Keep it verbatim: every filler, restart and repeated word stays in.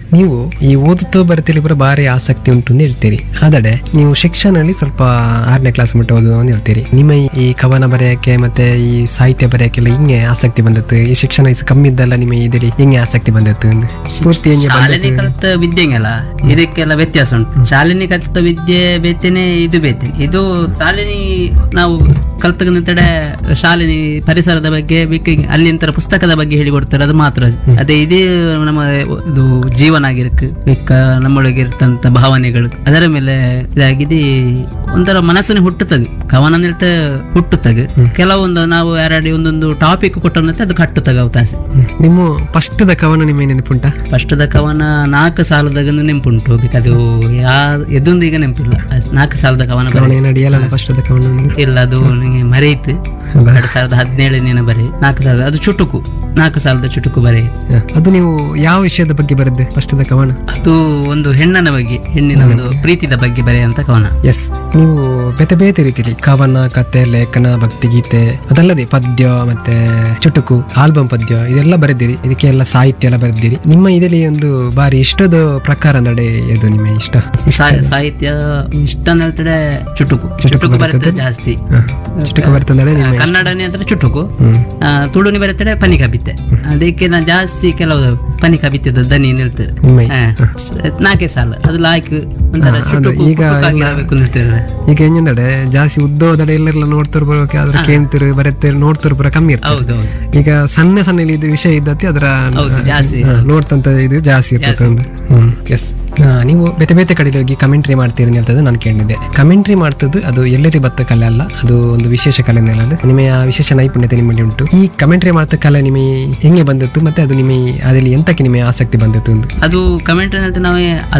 ನೀವು ಈ ಓದುತ್ತೋ ಬರೆತಿಲಿ ಪೂರ ಭಾರಿ ಆಸಕ್ತಿ ಉಂಟು ಅಂತ ಹೇಳ್ತೀರಿ, ಆದರೆ ನೀವು ಶಿಕ್ಷಣದಲ್ಲಿ ಸ್ವಲ್ಪ ಆರನೇ ಕ್ಲಾಸ್ ಮಟ್ಟ ಓದು ಅಂತ ಹೇಳ್ತೀರಿ. ನಿಮ್ಮ ಈ ಕವನ ಬರೆಯಕ್ಕೆ ಮತ್ತೆ ಈ ಸಾಹಿತ್ಯ ಬರೆಯಕ್ಕೆಲ್ಲ ಹಿಂಗೆ ಆಸಕ್ತಿ ಬಂದದ್ದು, ಈ ಶಿಕ್ಷಣ ಇಸ್ ಕಮ್ಮಿ ಇದ್ದಲ್ಲ ನಿಮ್ಮ ಇದರಲ್ಲಿ ಹಿಂಗೆ ಆಸಕ್ತಿ ಬಂದದ್ದು ಅಂದ್ ಸ್ಫೂರ್ತಿ ಹೆಂಗೆ ಶಾಲೆನಿ ಬಂದದ್ದು? ಕಲಿತ ವಿದ್ಯೆಂಗಲ್ಲ ಇದಕ್ಕೆಲ್ಲ ವ್ಯತ್ಯಾಸ ಉಂಟು. ಶಾಲೆನಿ ಕಲಿತ ವಿದ್ಯೆ ಬೇತೇನೆ, ಇದು ಬೇತೇನೆ. ಇದು ಶಾಲೆನಿ ನಾವು ಕಲ್ತಡೆ ಶಾಲೆನಿ ಪರಿಸರದ ಬಗ್ಗೆ ಬೇಕೆ ಅಲ್ಲಿಂತರ ಪುಸ್ತಕದ ಬಗ್ಗೆ ಹೇಳಿಕೊಡ್ತಾರೆ, ಅದು ಮಾತ್ರ. ಅದೇ ಇದೇ ನಮ್ಮ ಇದು ಜೀವನ ಆಗಿರಕ್ಕೆ ಬೇಕ ನಮ್ಮೊಳಗೆ ಇರ್ತಂತ ಭಾವನೆಗಳು ಅದರ ಮೇಲೆ ಇದಾಗಿದೆ. ಒಂಥರ ಮನಸ್ಸನ್ನು ಹುಟ್ಟುತ್ತದೆ, ಕವನ ನಿಲ್ತ ಹುಟ್ಟುತ್ತದೆ. ಕೆಲವೊಂದು ನಾವು ಯಾರಡಿ ಒಂದೊಂದು ಟಾಪಿಕ್ ಕೊಟ್ಟಂತೆ ಅದು ಕಟ್ಟುತ್ತಾಗ ಅವಕಾಶ. ನಿಮ್ಮ ಫಸ್ಟ್ದ ಕವನ ನಿಮ್ಮ ನೆನಪುಂಟ? ಫಸ್ಟ್ದ ಕವನ ನಾಲ್ಕು ಸಾಲದಾಗ ನೆನಪುಂಟು, ಅದು ಯಾ ಎದೊಂದು ಈಗ ನೆನಪಿಲ್ಲ. ನಾಲ್ಕು ಸಾಲದ ಕವನ ಕವನ ಏನಡಿಯಲ್ಲ ಫಸ್ಟ್ದ ಕವನ ನಿಮ್ಗೆ? ಇಲ್ಲ, ಅದು ನನಗೆ ಮರೆಯಿತು. ಎರಡ್ ಸಾವಿರದ ಹದಿನೇಳನೇನ ಬರೆ ನಾಲ್ಕು ಸಾವಿರದ ಅದು ಚುಟುಕು, ನಾಲ್ಕು ಸಾವಿರದ ಚುಟುಕು ಬರೆ. ಅದು ನೀವು ಯಾವ ವಿಷಯದ ಬಗ್ಗೆ ಬರೆದ್ದೆ ಫಸ್ಟ್ದ ಕವನ? ಅದು ಒಂದು ಹೆಣ್ಣನ ಬಗ್ಗೆ, ಹೆಣ್ಣಿನ ಒಂದು ಪ್ರೀತಿದ ಬಗ್ಗೆ ಬರೆಯುವಂತ ಕವನ. ಎಸ್, ನೀವು ಬೇತೆ ಬೇತೆ ರೀತಿಲಿ ಕವನ, ಕತೆ, ಲೇಖನ, ಭಕ್ತಿಗೀತೆ ಅದಲ್ಲದೆ ಪದ್ಯ ಮತ್ತೆ ಚುಟುಕು, ಆಲ್ಬಮ್ ಪದ್ಯ ಇದೆಲ್ಲ ಬರೆದಿರಿ. ಇದಕ್ಕೆಲ್ಲ ಸಾಹಿತ್ಯ ಎಲ್ಲ ಬರೆದಿರಿ. ನಿಮ್ಮ ಇದರಲ್ಲಿ ಒಂದು ಬಾರಿ ಇಷ್ಟದ ಪ್ರಕಾರ ಅಂದ್ರೆ ಇದು ನಿಮ್ಮ ಇಷ್ಟ ಸಾ- ಸಾಹಿತ್ಯ ಇಷ್ಟ ಅಂತ ಹೇಳ್ತಾರೆ ಚುಟುಕು. ಚುಟುಕು ಬರುತ್ತೆ ಜಾಸ್ತಿ. ಹ, ಚುಟುಕು ಬರ್ತಂದ್ರೆ ನಿಮ್ಮ ಇಷ್ಟ. ಕನ್ನಡನೇ ಅಂದ್ರೆ ಚುಟುಕು, ಹ್ಮ್. ಆ, ತುಳುನಿ ಬರುತ್ತದೆ ಪನಿ ಕವಿತೆ. ಅದಕ್ಕೆ ನಾ ಜಾಸ್ತಿ ಕೆಲವು ಪನಿ ಕವಿತೆದ ದನಿ ನಿಲ್ತದೆ. ನಿಮ್ಮ ಹಾ. ನಾಲ್ಕೇ ಸಾಲ ಅದು ಲಾಯ್ಕ್ ಒಂಥರ ಹಾ, ಅದು ಚುಟುಕು ಈಗ ಆಗಿರಬೇಕು ನಿಲ್ತಿರ್ರೆ. ಈಗ ಏನಂದ್ರೆ ಜಾಸ್ತಿ ಉದ್ದೋದಡೆ ಎಲ್ಲೆಲ್ಲ ನೋಡ್ತಿರ್ ಬರೋಕೆ ಅದ್ರ ಕೇಂತಿರು ಬರುತ್ತೆ ನೋಡ್ತಿರ್ ಬರೋ ಕಮ್ಮಿ ಇರ್ತದೆ. ಹೌದೌದು. ಈಗ ಸಣ್ಣ ಸಣ್ಣ ಇದು ವಿಷಯ ಇದ್ದತಿ ಅದರ ಹೌದು, ಜಾಸ್ತಿ. ಹಾ, ನೋಡ್ತಂತ ಇದು ಜಾಸ್ತಿ ಇರ್ತದೆ ಒಂದು. ಹ್ಮ್ ಎಸ್, ನೀವು ಬೇತೆ ಬೇತೆ ಕಡೆ ಹೋಗಿ ಕಮೆಂಟ್ರಿ ಮಾಡ್ತೀರಿ ಅಂತದ್ದು ನಾನು ಕೇಳಿದ್ದೆ. ಕಮೆಂಟ್ರಿ ಮಾಡ್ತದ್ದು ಅದು ಎಲ್ಲರಿ ಬತ್ತ ಕಲೆ ಅಲ್ಲ, ಅದು ಒಂದು ವಿಶೇಷ ಕಲೆ. ನಿಮ್ಮ ಆ ವಿಶೇಷ ನೈಪುಣ್ಯತೆ ನಿಮ್ಮಲ್ಲಿ ಉಂಟು. ಈ ಕಮೆಂಟ್ರಿ ಮಾಡ್ತ ಕಲೆ ನಿಮಗೆ ಹೆಂಗೆ ಬಂದಿತ್ತು, ಮತ್ತೆ ಅದು ನಿಮಗೆ ಅದ್ರಲ್ಲಿ ಎಂತಕ್ಕೆ ನಿಮಗೆ ಆಸಕ್ತಿ ಬಂದಿತ್ತು? ಅದು ಕಮೆಂಟ್ ನಾವೇ